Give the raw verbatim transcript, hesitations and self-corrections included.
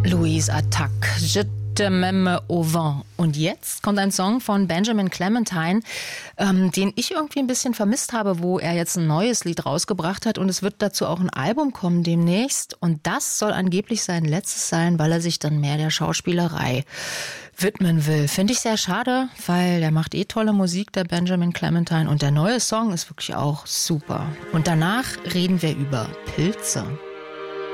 Louise Attaque, Je t'aime au vent. Und jetzt kommt ein Song von Benjamin Clementine, ähm, den ich irgendwie ein bisschen vermisst habe, wo er jetzt ein neues Lied rausgebracht hat. Und es wird dazu auch ein Album kommen demnächst. Und das soll angeblich sein letztes sein, weil er sich dann mehr der Schauspielerei widmen will. Finde ich sehr schade, weil der macht eh tolle Musik, der Benjamin Clementine. Und der neue Song ist wirklich auch super. Und danach reden wir über Pilze.